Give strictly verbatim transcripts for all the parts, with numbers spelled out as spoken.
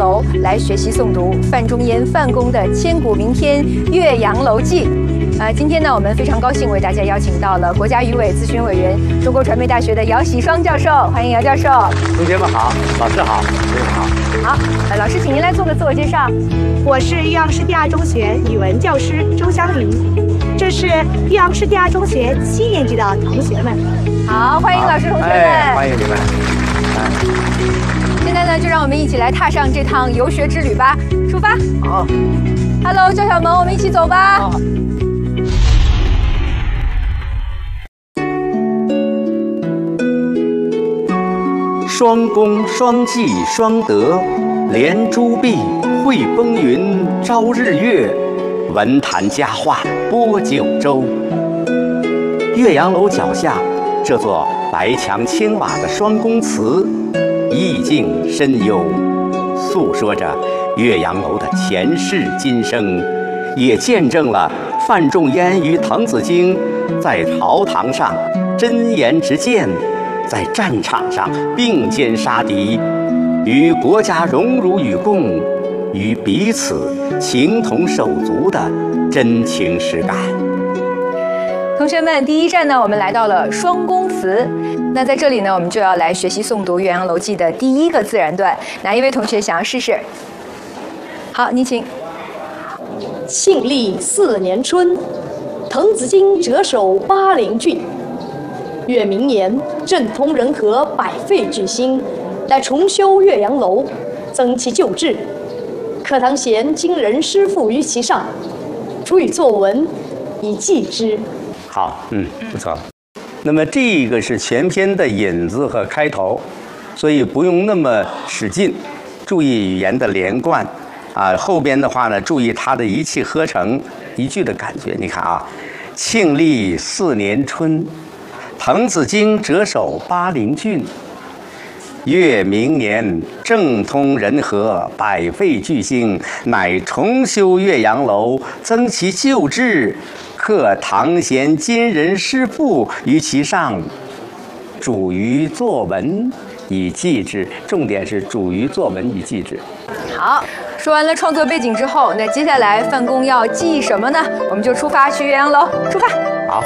楼来学习诵读范仲淹范公的千古名篇《岳阳楼记》。呃，今天呢，我们非常高兴为大家邀请到了国家语委咨询委员、中国传媒大学的姚喜双教授，欢迎姚教授。 同学们好，老师好，同学们好。 好，呃，老师，请您来做个自我介绍。 我是岳阳市第二中学语文教师周香林，这是岳阳市第二中学七年级的同学们。 好，欢迎老师同学们， 哎、欢迎你们。哎、 现在呢，就让我们一起来踏上这趟游学之旅吧，出发。 好。 Hello， 赵小萌，我们一起走吧。好。 双恭双济双德，连珠碧，绘风云，朝日月，文坛佳话播九州。岳阳楼脚下，这座白墙青瓦的双公祠，意境深幽，诉说着岳阳楼的前世今生，也见证了范仲淹与滕子京在朝堂上真言直谏，在战场上并肩杀敌，与国家荣辱与共，与彼此情同手足的真情实感。 同学们，第一站呢，我们来到了双公祠。那在这里呢，我们就要来学习诵读《岳阳楼记》的第一个自然段。哪一位同学想要试试？好，你请。 庆历四年春，滕子京谪守巴陵郡。越明年，政通人和，百废具兴，来重修岳阳楼，增其旧制。课堂贤今人诗赋于其上，主以作文，以记之。 好，嗯，不错。那么这个是全篇的引子和开头，所以不用那么使劲，注意语言的连贯啊。后边的话呢，注意它的一气呵成一句的感觉。你看啊，庆历四年春，滕子京谪守巴陵郡。越明年，政通人和，百废具兴，乃重修岳阳楼，增其旧制，刻唐贤今人诗赋于其上，主于作文以记之。重点是主于作文以记之。 好，说完了创作背景之后，那接下来范公要记什么呢？我们就出发去岳阳楼，出发。 好。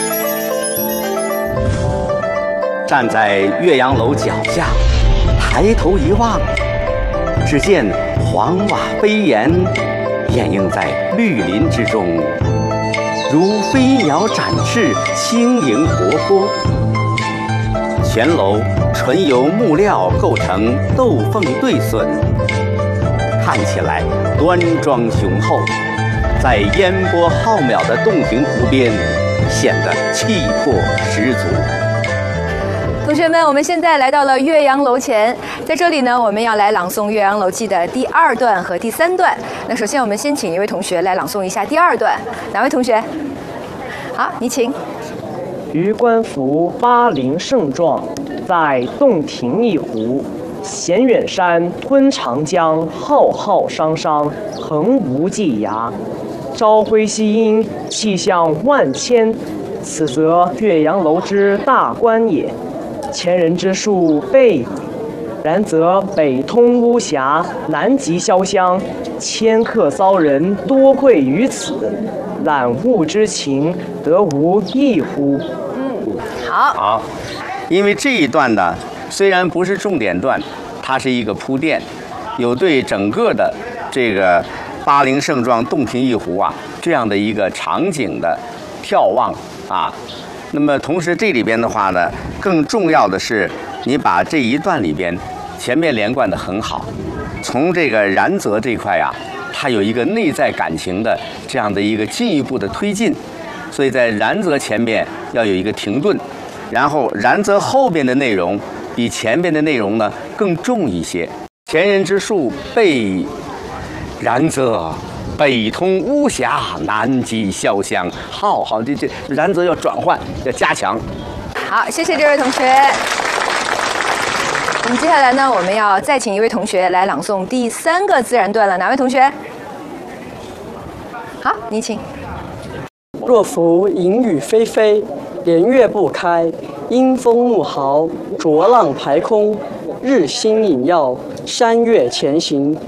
站在岳阳楼脚下，抬头一望，只见黄瓦飞檐，掩映在绿林之中，如飞鸟展翅，轻盈活泼。全楼纯由木料构成斗凤对笋，看起来端庄雄厚，在烟波浩渺的洞庭湖边，显得气魄十足。 同学们，我们现在来到了岳阳楼前，在这里呢，我们要来朗诵《岳阳楼记》的第二段和第三段。那首先，我们先请一位同学来朗诵一下第二段，哪位同学？好，你请。 余观夫巴陵胜状，在洞庭一湖，衔远山，吞长江，浩浩汤汤，横无际涯。朝晖夕阴，气象万千，此则岳阳楼之大观也。前人之述备矣，然则北通巫峡，南极潇湘，迁客骚人多会于此，览物之情，得无异乎？ 嗯，好。 好，因为这一段呢，虽然不是重点段，它是一个铺垫，有对整个的这个巴陵胜状、洞庭一湖啊这样的一个场景的眺望啊。那么同时这里边的话呢，更重要的是你把这一段里边前面连贯的很好，从这个然则这块啊，它有一个内在感情的这样的一个进一步的推进，所以在然则前面要有一个停顿，然后然则后边的内容比前边的内容呢更重一些。前人之述备，然则北通巫峡，南极潇湘。好好，这这然则要转换，要加强。 好，谢谢这位同学。我们接下来呢，我们要再请一位同学来朗诵第三个自然段了。哪位同学？好，你请。 若夫淫雨霏霏，连月不开，阴风怒号，浊浪排空，日星隐耀，山岳前行。